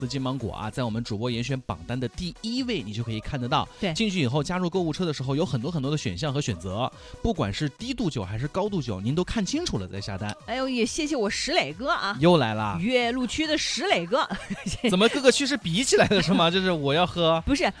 紫金芒果啊，在我们主播严选榜单的第1位，你就可以看得到。 对， 进去以后加入购物车的时候，有很多的选项和选择，不管是低度酒还是高度酒，您都看清楚了再下单。 哎呦，也谢谢我石磊哥啊， 又来了， 岳麓区的石磊哥， 怎么各个区是比起来的是吗？就是我要喝， 不是。